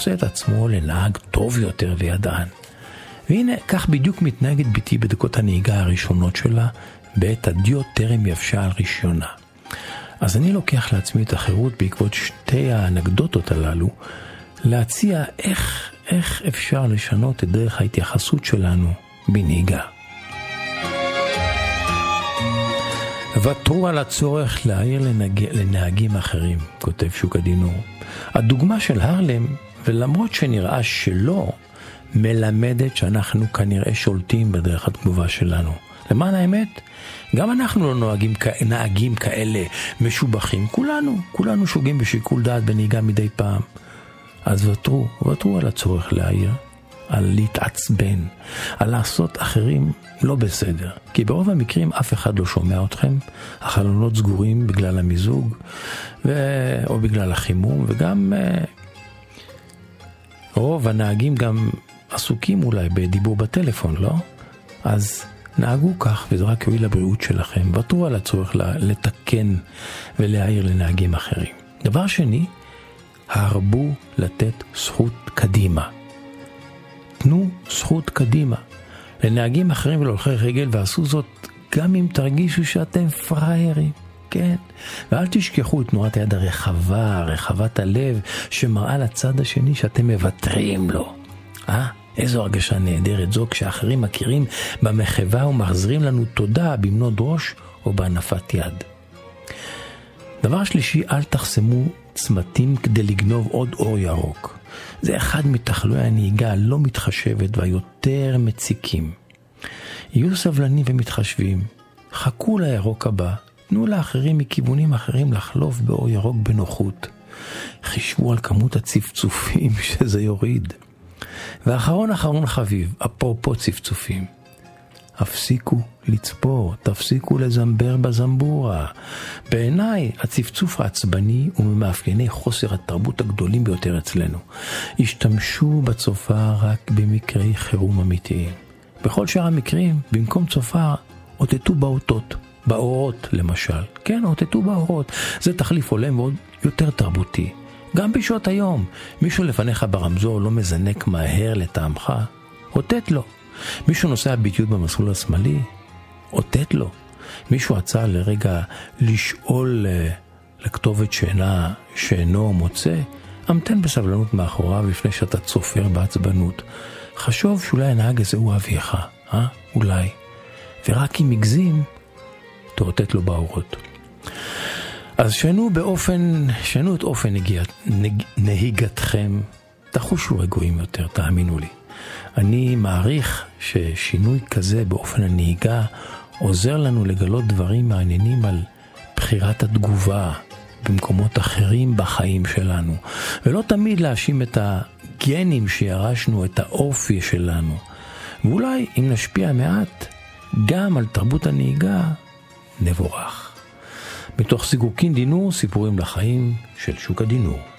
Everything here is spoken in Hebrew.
עושה את עצמו לנהג טוב יותר וידען. והנה, כך בדיוק מתנהגת ביתי בדקות הנהיגה הראשונות שלה, בעת הדיו טרם יבשה על רישיונה. אז אני לוקח לעצמי את החירות בעקבות שתי האנקדוטות הללו, להציע איך אפשר לשנות את דרך ההתייחסות שלנו בנהיגה. ותרו על הצורך להעיר לנהגים אחרים, כותב שוקה דינור. הדוגמה של הרלם, ולמרות שנראה שלא, מלמדת שאנחנו כנראה שולטים בדרך התגובה שלנו. למען האמת, גם אנחנו לא נהגים כאלה משובחים. כולנו שוגים בשיקול דעת בנהיגה מדי פעם. אז ותרו על הצורך להעיר, על להתעצבן, על לעשות אחרים לא בסדר. כי ברוב המקרים אף אחד לא שומע אתכם, החלונות סגורים בגלל המיזוג, או בגלל החימום, וגם רוב הנהגים גם עסוקים אולי בדיבור בטלפון, לא? אז נהגו כך, וזה רק יועיל לבריאות שלכם. ותרו על הצורך לתקן ולהעיר לנהגים אחרים. דבר שני, הרבו לתת זכות קדימה. תנו זכות קדימה לנהגים אחרים ולהולכי רגל, ועשו זאת גם אם תרגישו שאתם פריירים, כן? ואל תשכחו את תנועת היד הרחבה, רחבת הלב, שמראה לצד השני שאתם מוותרים לו. איזו הרגשה נהדרת זו כשאחרים מכירים במחווה ומחזירים לנו תודה במנוד ראש או בהנפת יד. דבר שלישי, אל תחסמו צמתים כדי לגנוב עוד אור ירוק. זה אחד מתחלואי הנהיגה הלא מתחשבת והיותר מציקים. יהיו סבלנים ומתחשבים, חכו לירוק הבא, תנו לאחרים מכיוונים אחרים לחלוף באור ירוק בנוחות. חישבו על כמות הצפצופים שזה יוריד. ואחרון חביב, אפרופו צפצופים. הפסיקו לצפור, תפסיקו לזמבר בזמבורה. בעיניי, הצפצוף העצבני הוא ממאפייני חוסר התרבות הגדולים ביותר אצלנו. השתמשו בצופר רק במקרי חירום אמיתיים. בכל שאר המקרים, במקום צופר, אותתו באותות. באורות למשל. כן, אותתו באורות. זה תחליף עולם ועוד יותר תרבותי. גם בשעות היום, מישהו לפניך ברמזור לא מזנק מהר לטעמך, אותת לו. מישהו נוסע ביטיות במסלול השמאלי, אותת לו. מישהו עצר לרגע לשאול לכתובת שאינו מוצא, המתן בסבלנות מאחוריו לפני שאתה צופר בעצבנות. חשוב שאולי הנהג הזה הוא אביך, אולי. ורק אם יגזים, תאותת לו באורות. אז שנו את אופן נהיגתכם, תחושו רגועים יותר, תאמינו לי. אני מעריך ששינוי כזה באופן הנהיגה עוזר לנו לגלות דברים מעניינים על בחירת התגובה במקומות אחרים בחיים שלנו, ולא תמיד להאשים את הגנים שירשנו, את האופי שלנו. ואולי אם נשפיע מעט גם על תרבות הנהיגה, נבורך. מתוך סיגוקין דינור, סיפורים לחיים של שוקה דינור.